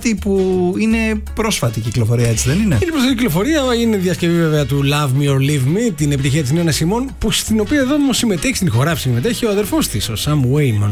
κάτι που είναι πρόσφατη κυκλοφορία, έτσι δεν είναι? Είναι πρόσφατη κυκλοφορία, είναι διασκευή βέβαια του Love Me or Leave Me, την επιτυχία της Νίνα Σιμών, στην οποία εδώ όμως συμμετέχει, στην ηχογράφηση συμμετέχει ο αδερφός της, ο Sam Wainman.